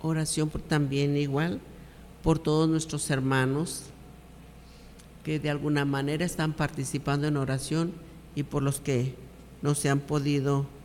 Oración también igual por todos nuestros hermanos que de alguna manera están participando en oración y por los que no se han podido